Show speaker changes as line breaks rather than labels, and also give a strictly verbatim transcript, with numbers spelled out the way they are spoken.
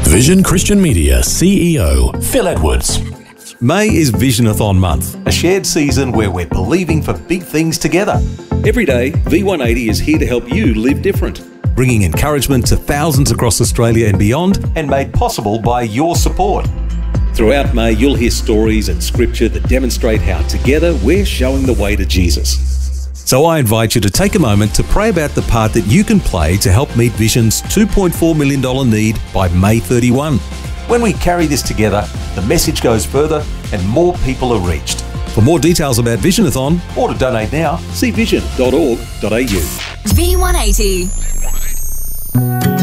Vision Christian Media C E O Phil Edwards.
May is Visionathon month.
A shared season where we're believing for big things together.
Every day, V one eighty is here to help you live different, bringing encouragement to thousands across Australia and beyond,
And made possible by your support.
Throughout May, you'll hear stories and scripture that demonstrate how together we're showing the way to Jesus. So I invite you to take a moment to pray about the part that you can play to help meet Vision's two point four million dollars need by May thirty-first.
When we carry this together, the message goes further and more people are reached.
For more details about Visionathon,
Or to donate now,
see vision dot org dot a u.
V one eighty.